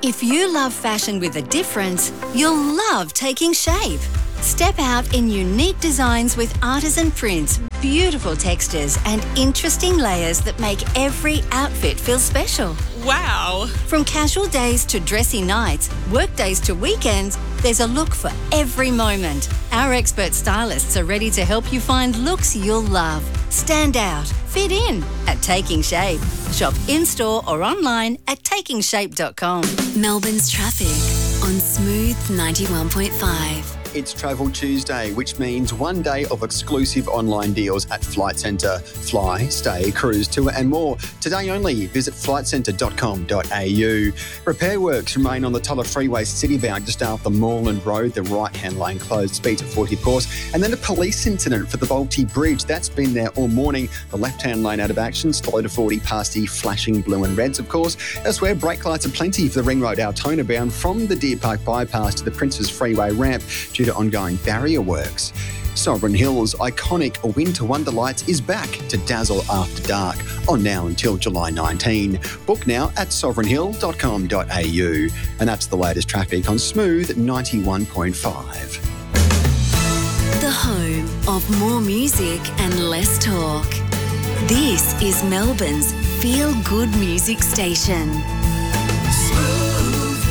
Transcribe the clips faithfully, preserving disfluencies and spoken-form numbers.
If you love fashion with a difference, you'll love Taking Shape. Step out in unique designs with artisan prints, beautiful textures and interesting layers that make every outfit feel special. Wow! From casual days to dressy nights, work days to weekends, there's a look for every moment. Our expert stylists are ready to help you find looks you'll love. Stand out, fit in at Taking Shape. Shop in-store or online at taking shape dot com. Melbourne's traffic on Smooth ninety-one point five. It's Travel Tuesday, which means one day of exclusive online deals at Flight Centre. Fly, stay, cruise, tour and more. Today only, visit flight centre dot com dot a u. Repair works remain on the Tulla Freeway citybound just after Moreland Road. The right-hand lane closed, speeds at forty of course. And then a police incident for the Balti Bridge. That's been there all morning. The left-hand lane out of action, slow to forty past the flashing blue and reds, of course. Elsewhere, brake lights are plenty for the Ring Road Altona bound from the Deer Park bypass to the Princes Freeway ramp due to ongoing barrier works. Sovereign Hills' iconic Winter Wonder Lights is back to dazzle after dark, on now until July nineteenth. Book now at sovereign hill dot com dot a u. And that's the latest traffic on Smooth ninety-one point five. The home of more music and less talk. This is Melbourne's feel-good music station. Smooth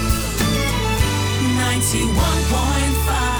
ninety-one point five.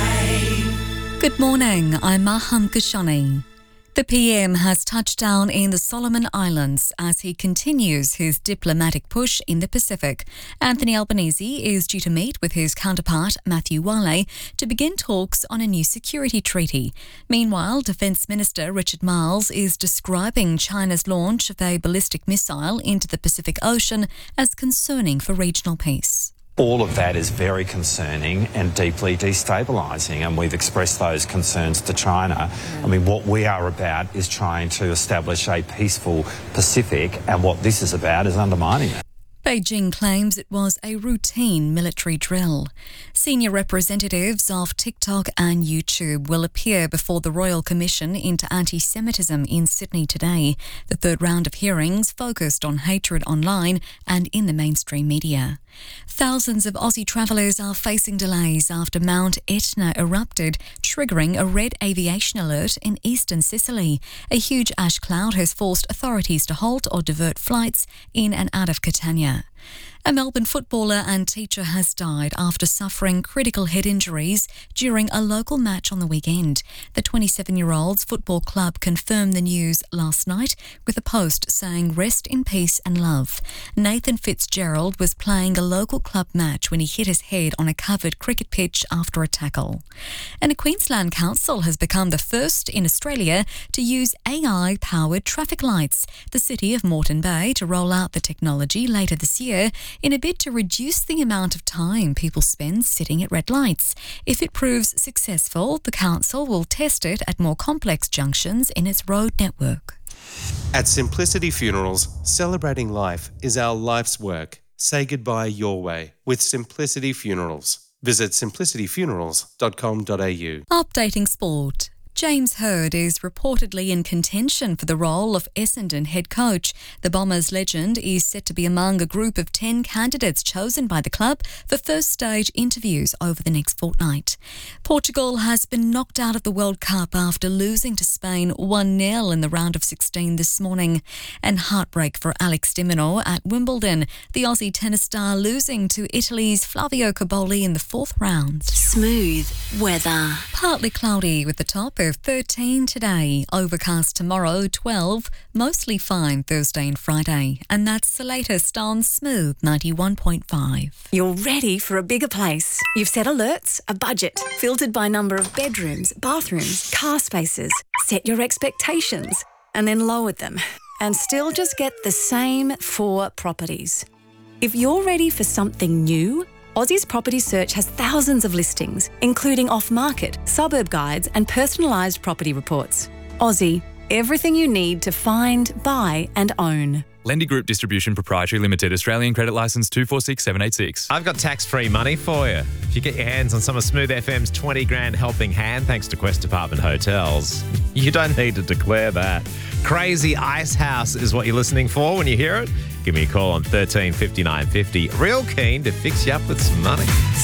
Good morning, I'm Maham Kashani. The P M has touched down in the Solomon Islands as he continues his diplomatic push in the Pacific. Anthony Albanese is due to meet with his counterpart, Matthew Wale, to begin talks on a new security treaty. Meanwhile, Defence Minister Richard Marles is describing China's launch of a ballistic missile into the Pacific Ocean as concerning for regional peace. All of that is very concerning and deeply destabilising, and we've expressed those concerns to China. I mean, what we are about is trying to establish a peaceful Pacific, and what this is about is undermining it. Beijing claims it was a routine military drill. Senior representatives of TikTok and YouTube will appear before the Royal Commission into Anti-Semitism in Sydney today. The third round of hearings focused on hatred online and in the mainstream media. Thousands of Aussie travellers are facing delays after Mount Etna erupted, triggering a red aviation alert in eastern Sicily. A huge ash cloud has forced authorities to halt or divert flights in and out of Catania. A Melbourne footballer and teacher has died after suffering critical head injuries during a local match on the weekend. The twenty-seven-year-old's football club confirmed the news last night with a post saying rest in peace and love. Nathan Fitzgerald was playing a local club match when he hit his head on a covered cricket pitch after a tackle. And a Queensland council has become the first in Australia to use A I-powered traffic lights. The city of Moreton Bay to roll out the technology later this year in a bid to reduce the amount of time people spend sitting at red lights. If it proves successful, the council will test it at more complex junctions in its road network. At Simplicity Funerals, celebrating life is our life's work. Say goodbye your way with Simplicity Funerals. Visit simplicity funerals dot com dot a u. Updating sport. James Hird is reportedly in contention for the role of Essendon head coach. The Bombers legend is set to be among a group of ten candidates chosen by the club for first stage interviews over the next fortnight. Portugal has been knocked out of the World Cup after losing to Spain one nil in the round of sixteen this morning. And heartbreak for Alex de Minaur at Wimbledon. The Aussie tennis star losing to Italy's Flavio Cobolli in the fourth round. Smooth weather. Partly cloudy with the top of thirteen today, overcast tomorrow twelve, mostly fine Thursday and Friday. And that's the latest on Smooth ninety-one point five. You're ready for a bigger place. You've set alerts, a budget, filtered by number of bedrooms, bathrooms, car spaces, set your expectations, and then lowered them, and still just get the same four properties. If you're ready for something new, Aussie's Property Search has thousands of listings, including off-market, suburb guides and personalised property reports. Aussie, everything you need to find, buy and own. Lendy Group Distribution Proprietary Limited, Australian Credit Licence two four six seven eight six. I've got tax-free money for you. If you get your hands on some of Smooth F M's twenty grand helping hand thanks to Quest Department Hotels, you don't need to declare that. Crazy Ice House is what you're listening for when you hear it. give me a call on thirteen fifty-nine fifty. Real keen to fix you up with some money.